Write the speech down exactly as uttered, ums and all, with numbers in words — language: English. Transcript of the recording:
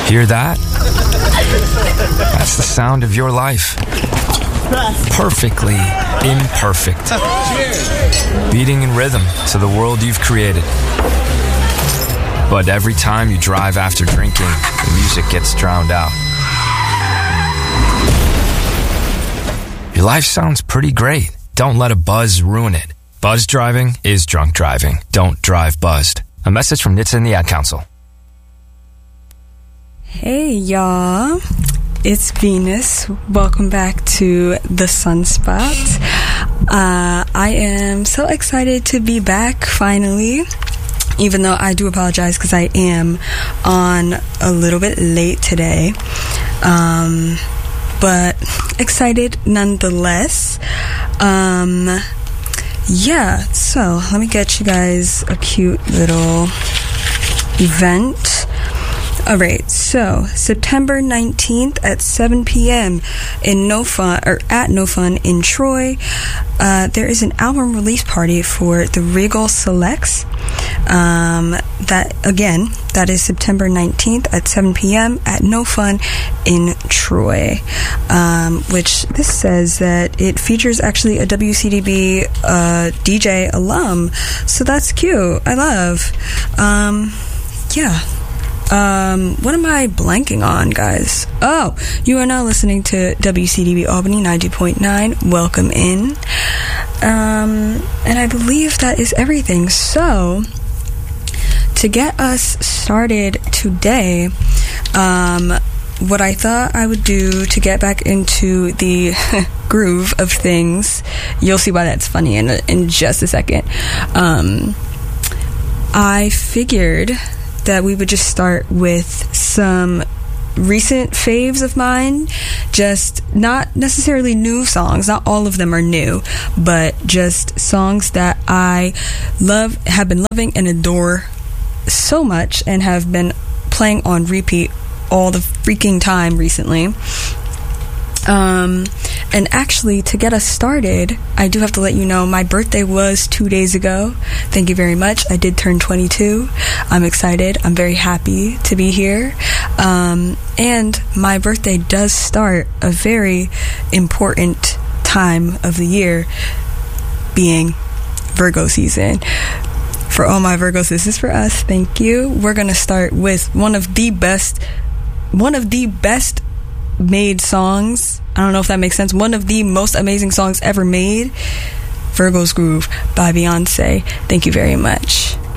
Hear that? That's the sound of your life. Perfectly imperfect. Beating in rhythm to the world you've created. But every time you drive after drinking, the music gets drowned out. Your life sounds pretty great. Don't let a buzz ruin it. Buzz driving is drunk driving. Don't drive buzzed. A message from N H T S A and the Ad Council. Hey y'all, it's Venus. Welcome back to The Sunspot. Uh, I am so excited to be back finally, even though I do apologize because I am on a little bit late today. Um, but excited nonetheless. Um, yeah, so let me get you guys a cute little event. Alright, so September nineteenth at seven p.m. in No Fun, or at No Fun in Troy, uh, there is an album release party for the Regal Selects. Um, that, again, that is September nineteenth at seven p.m. at No Fun in Troy. Um, which this says that it features actually a W C D B uh, D J alum. So that's cute. I love. Um, yeah. Um, what am I blanking on, guys? Oh, you are now listening to W C D B Albany ninety point nine. Welcome in. Um, and I believe that is everything. So, to get us started today, um, what I thought I would do to get back into the groove of things, you'll see why that's funny in, in just a second. Um, I figured that we would just start with some recent faves of mine, just not necessarily new songs, not all of them are new, but just songs that I love, have been loving and adore so much and have been playing on repeat all the freaking time recently. Um, and actually, to get us started, I do have to let you know my birthday was two days ago. Thank you very much. I did turn twenty-two. I'm excited. I'm very happy to be here. Um, and my birthday does start a very important time of the year, being Virgo season. For all my Virgos, this is for us. Thank you. We're going to start with one of the best, one of the best made songs. I don't know if that makes sense. One of the most amazing songs ever made, Virgo's Groove by Beyonce. Thank you very much.